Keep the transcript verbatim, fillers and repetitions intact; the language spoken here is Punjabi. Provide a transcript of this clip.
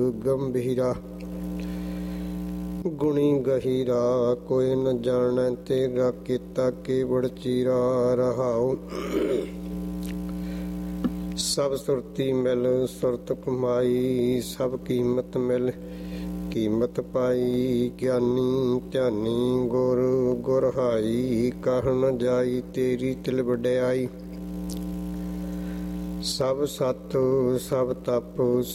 ਗੰਭੀਰਾ ਗੁਣੀ ਗਹੀਰਾ, ਕੋਈ ਨ ਜਾਣੈ ਤੇਰਾ ਕੀਤਾ ਕੇਵੜ ਚੀਰਾ। ਰਹਾਉ ਸਭ ਸੁਰਤੀ ਮਿਲ ਸੁਰਤ ਕਮਾਈ, ਸਭ ਕੀਮਤ ਮਿਲ ਕੀਮਤ ਪਾਈ। ਗਿਆਨੀ ਧਿਆਨੀ ਗੁਰ ਗੁਰ ਹਾਈ, ਕਹਿ ਨ ਜਾਈ ਤੇਰੀ ਤਿਲ ਵਡਿਆਈ। ਸਭ ਸਤ ਸਭ ਤਪ